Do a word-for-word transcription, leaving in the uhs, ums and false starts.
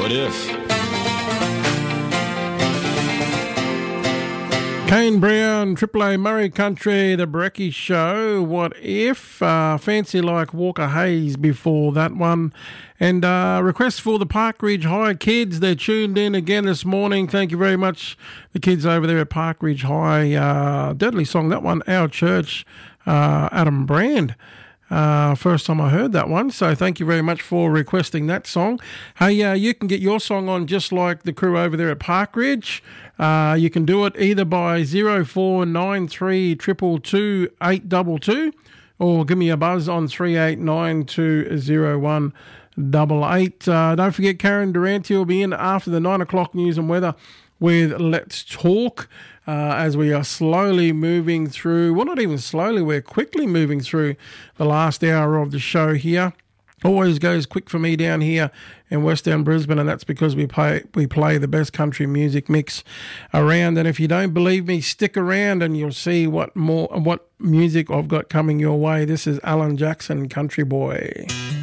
What if? Kane Brown, Triple A Murray Country, The Brecky Show, What If? Uh, fancy like Walker Hayes before that one. And uh, request for the Park Ridge High kids. They're tuned in again this morning. Thank you very much, the kids over there at Park Ridge High. Uh, deadly song, that one, Our Church, uh, Adam Brand. Uh, first time I heard that one, so thank you very much for requesting that song. Hey, uh, you can get your song on just like the crew over there at Park Ridge. Uh, you can do it either by zero four nine three two two two eight two two or give me a buzz on three eight nine two zero one eight eight. Uh, don't forget Karen Durante will be in after the nine o'clock news and weather with Let's Talk. Uh, as we are slowly moving through, well, not even slowly, we're quickly moving through the last hour of the show here. Always goes quick for me down here in West Down Brisbane, and that's because we play we play the best country music mix around. And if you don't believe me, stick around and you'll see what more what music I've got coming your way. This is Alan Jackson, Country Boy.